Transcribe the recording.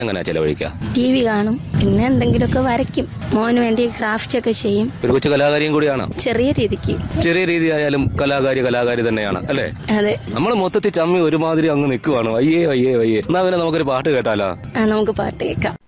എങ്ങനെയാ ചെലവഴിക്കുക? TV കാണും, പിന്നെ എന്തെങ്കിലുമൊക്കെ വരയ്ക്കും. മോന് വേണ്ടി ക്രാഫ്റ്റ് ഒക്കെ ചെയ്യും. ഒരു കൊച്ചു കലാകാരിയും കൂടിയാണ്. ചെറിയ രീതിക്ക്. ചെറിയ രീതി ആയാലും കലാകാരി തന്നെയാണ് അല്ലേ? അതെ. നമ്മൾ മൊത്തത്തിൽ ചമ്മി ഒരുമാതിരി അങ്ങ് നിൽക്കുവാണ്. വയ്യേ വയ്യേ വയ്യേ. എന്നാ പിന്നെ നമുക്കൊരു പാട്ട് കേട്ടാലോ? നമുക്ക് പാട്ട് കേൾക്കാം.